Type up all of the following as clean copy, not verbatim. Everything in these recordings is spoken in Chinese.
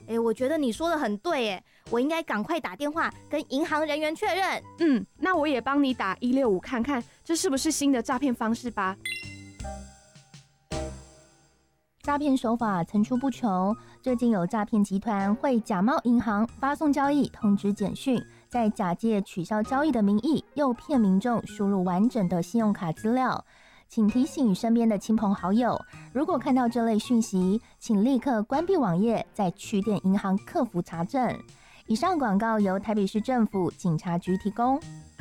我觉得你说的很对耶，我应该赶快打电话跟银行人员确认。 那我也帮你打165看看，这是不是新的诈骗方式吧？ 诈骗手法层出不穷，最近有诈骗集团会假冒银行发送交易通知简讯，再假借取消交易的名义，诱骗民众输入完整的信用卡资料。请提醒身边的亲朋好友，如果看到这类讯息，请立刻关闭网页，再去电银行客服查证。以上广告由台北市政府警察局提供。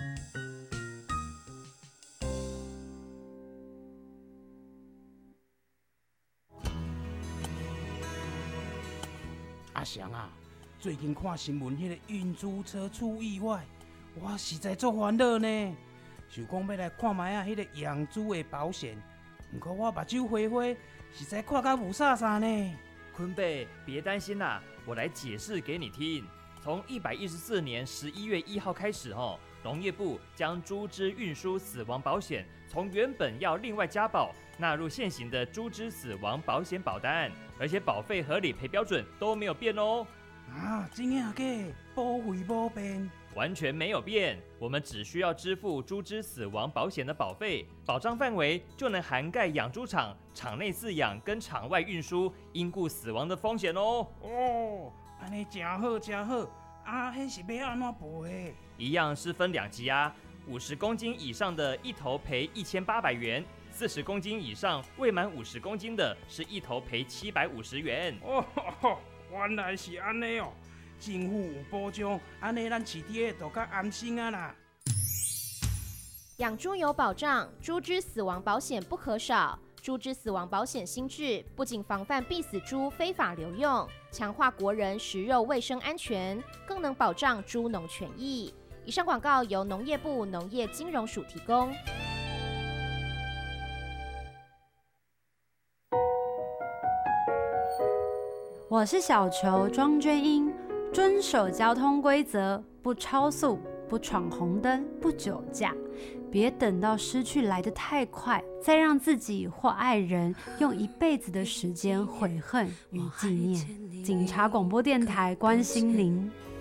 阿翔啊，最近看新闻，迄个运输车出意外，我实在足烦恼呢。想讲要来看卖啊，迄个养猪的保险，不过我目睭花花，实在看甲无啥啥呢。 坤贝，别担心啦，我来解释给你听。从114年11月1号开始农业部将猪只运输死亡保险从原本要另外加保，纳入现行的猪只死亡保险保单，而且保费和理赔标准都没有变哦。 啊，真的假？保费无变？ 完全没有变，我们只需要支付猪只死亡保险的保费，保障范围就能涵盖养猪场、场内饲养跟场外运输因故死亡的风险哦。 哦，安尼真好真好，啊，迄是要安怎赔？ 一样是分2级啊，50公斤以上的一头赔1800元，40公斤以上未满50公斤的是一头赔750元。 哦，原来是安尼哦。政府有保障，安尼咱饲猪的就较安心啊啦。 养猪有保障，猪只死亡保险不可少。猪只死亡保险新制不仅防范必死猪非法流用，强化国人食肉卫生安全，更能保障猪农权益。以上广告由农业部农业金融署提供。 我是小球庄娟英，遵守交通规则，不超速，不闯红灯，不酒驾，别等到失去来得太快，再让自己或爱人用一辈子的时间悔恨与纪念。警察广播电台关心您。